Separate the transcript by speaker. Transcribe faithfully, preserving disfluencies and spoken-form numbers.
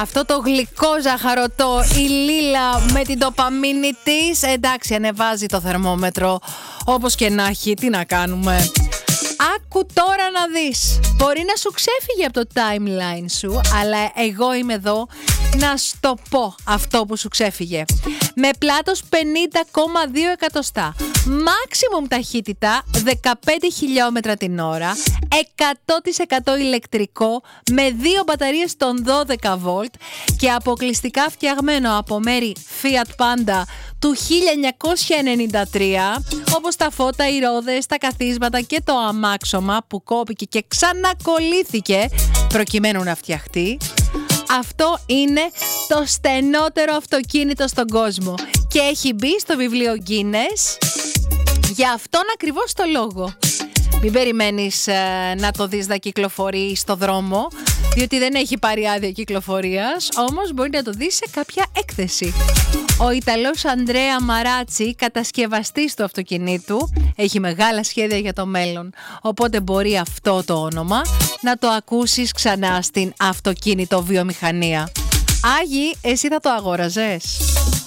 Speaker 1: Αυτό το γλυκό ζαχαρωτό, η Λίλα με την ντοπαμίνη της, εντάξει, ανεβάζει το θερμόμετρο. Όπως και να έχει, τι να κάνουμε. Άκου τώρα να δεις. Μπορεί να σου ξέφυγε από το timeline σου, αλλά εγώ είμαι εδώ να στο πω αυτό που σου ξέφυγε. Με πλάτος πενήντα κόμμα δύο εκατοστά, maximum ταχύτητα δεκαπέντε χιλιόμετρα την ώρα, εκατό τοις εκατό ηλεκτρικό, με δύο μπαταρίες των δώδεκα βολτ και αποκλειστικά φτιαγμένο από μέρη Fiat Panda του χίλια εννιακόσια ενενήντα τρία, όπως τα φώτα, οι ρόδες, τα καθίσματα και το αμάξωμα που κόπηκε και ξανακολλήθηκε προκειμένου να φτιαχτεί. Αυτό είναι το στενότερο αυτοκίνητο στον κόσμο και έχει μπει στο βιβλίο Guinness για αυτόν ακριβώς το λόγο. Μην περιμένεις ε, να το δεις να κυκλοφορεί στο δρόμο, διότι δεν έχει πάρει άδεια κυκλοφορίας, όμως μπορεί να το δεις σε κάποια έκθεση. Ο Ιταλός Αντρέα Μαράτσι, κατασκευαστής του αυτοκινήτου, έχει μεγάλα σχέδια για το μέλλον, οπότε μπορεί αυτό το όνομα να το ακούσεις ξανά στην αυτοκίνητο βιομηχανία. Άγι, εσύ θα το αγόραζες?